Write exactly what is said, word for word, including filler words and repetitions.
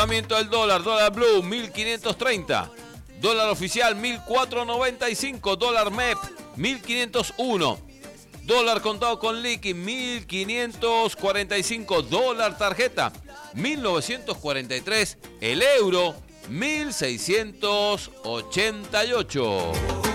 El dólar, dólar blue, mil quinientos treinta. Dólar oficial, mil cuatrocientos noventa y cinco. Dólar M E P, mil quinientos uno. Dólar contado con liqui, mil quinientos cuarenta y cinco. Dólar tarjeta, mil novecientos cuarenta y tres. El euro, mil seiscientos ochenta y ocho.